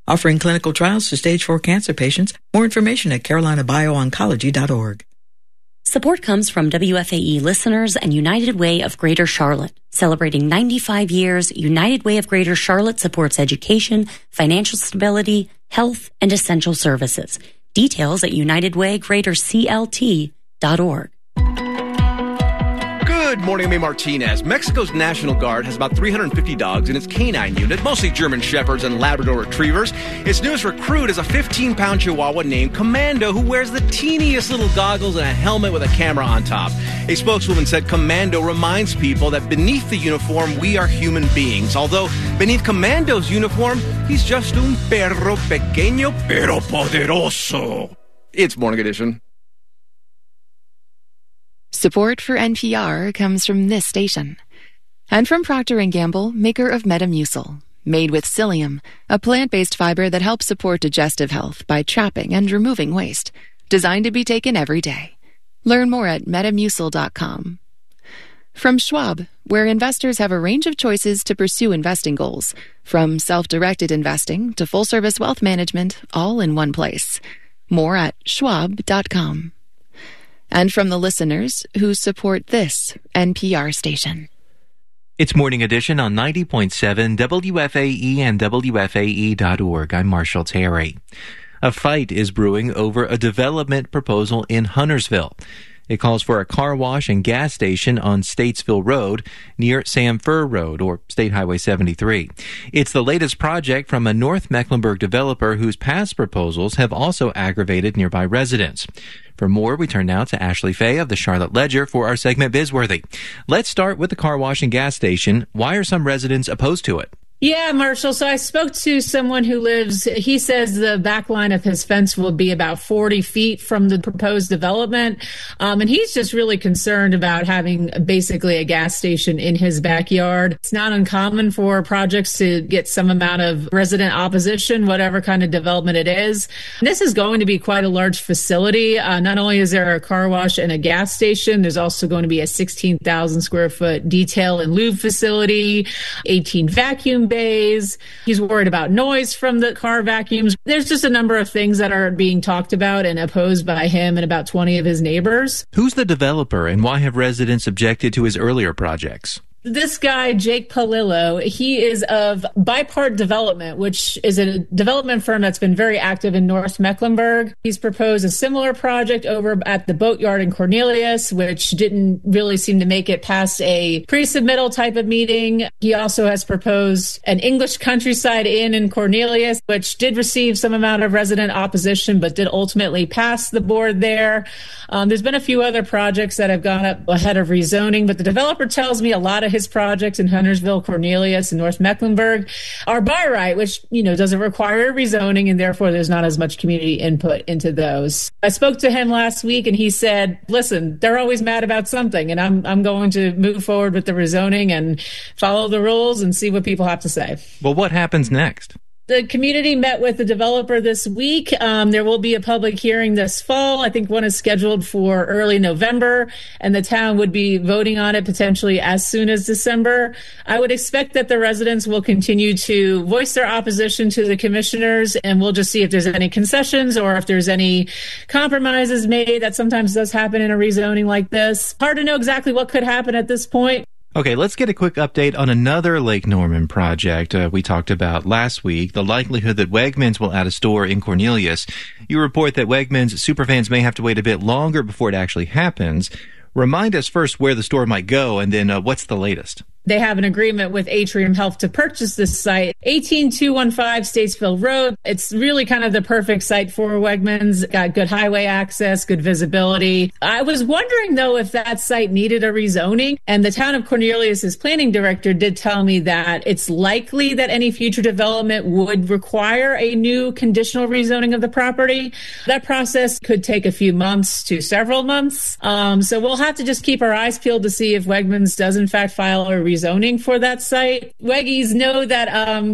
Offering clinical trials to stage 4 cancer patients. More information at carolinabioncology.org. Support comes from WFAE listeners and United Way of Greater Charlotte. Celebrating 95 years, United Way of Greater Charlotte supports education, financial stability, health, and essential services. Details at UnitedWayGreaterCLT.org. Good morning, I'm Martinez. Mexico's National Guard has about 350 dogs in its canine unit, mostly German Shepherds and Labrador Retrievers. Its newest recruit is a 15-pound Chihuahua named Commando, who wears the teeniest little goggles and a helmet with a camera on top. A spokeswoman said Commando reminds people that beneath the uniform, we are human beings. Although beneath Commando's uniform, he's just un perro pequeño pero poderoso. It's Morning Edition. Support for NPR comes from this station. And from Procter & Gamble, maker of Metamucil. Made with psyllium, a plant-based fiber that helps support digestive health by trapping and removing waste. Designed to be taken every day. Learn more at Metamucil.com. From Schwab, where investors have a range of choices to pursue investing goals. From self-directed investing to full-service wealth management, all in one place. More at Schwab.com. And from the listeners who support this NPR station. It's Morning Edition on 90.7 WFAE and WFAE.org. I'm Marshall Terry. A fight is brewing over a development proposal in Huntersville. It calls for a car wash and gas station on Statesville Road near Sam Fur Road, or State Highway 73. It's the latest project from a North Mecklenburg developer whose past proposals have also aggravated nearby residents. For more, we turn now to Ashley Fay of the Charlotte Ledger for our segment Bizworthy. Let's start with the car wash and gas station. Why are some residents opposed to it? Yeah, Marshall. So I spoke to someone who he says the back line of his fence will be about 40 feet from the proposed development. And he's just really concerned about having basically a gas station in his backyard. It's not uncommon for projects to get some amount of resident opposition, whatever kind of development it is. This is going to be quite a large facility. Not only is there a car wash and a gas station, there's also going to be a 16,000 square foot detail and lube facility, 18 vacuum bays. He's worried about noise from the car vacuums. There's just a number of things that are being talked about and opposed by him and about 20 of his neighbors. Who's the developer and why have residents objected to his earlier projects? This guy, Jake Palillo, he is of Bipart Development, which is a development firm that's been very active in North Mecklenburg. He's proposed a similar project over at the Boatyard in Cornelius, which didn't really seem to make it past a pre-submittal type of meeting. He also has proposed an English Countryside Inn in Cornelius, which did receive some amount of resident opposition, but did ultimately pass the board there. There's been a few other projects that have gone up ahead of rezoning, but the developer tells me a lot of his projects in Huntersville, Cornelius, and North Mecklenburg are by right, which, doesn't require rezoning, and therefore there's not as much community input into those. I spoke to him last week, and he said, listen, they're always mad about something, and I'm going to move forward with the rezoning and follow the rules and see what people have to say. Well, what happens next? The community met with the developer this week. There will be a public hearing this fall. I think one is scheduled for early November, and the town would be voting on it potentially as soon as December. I would expect that the residents will continue to voice their opposition to the commissioners, and we'll just see if there's any concessions or if there's any compromises made. That sometimes does happen in a rezoning like this. Hard to know exactly what could happen at this point. Okay, let's get a quick update on another Lake Norman project we talked about last week, the likelihood that Wegmans will add a store in Cornelius. You report that Wegmans superfans may have to wait a bit longer before it actually happens. Remind us first where the store might go, and then what's the latest? They have an agreement with Atrium Health to purchase this site, 18215 Statesville Road. It's really kind of the perfect site for Wegmans. Got good highway access, good visibility. I was wondering, though, if that site needed a rezoning. And the town of Cornelius's planning director did tell me that it's likely that any future development would require a new conditional rezoning of the property. That process could take a few months to several months. So we'll have to just keep our eyes peeled to see if Wegmans does, in fact, file a rezoning for that site. Weggies know that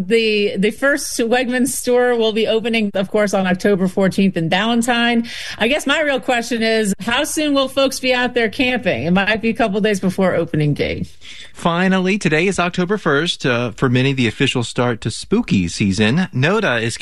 the first Wegmans store will be opening, of course, on October 14th in Ballantyne. I guess my real question is, how soon will folks be out there camping? It might be a couple days before opening day. Finally, today is October 1st. For many, the official start to spooky season. NODA is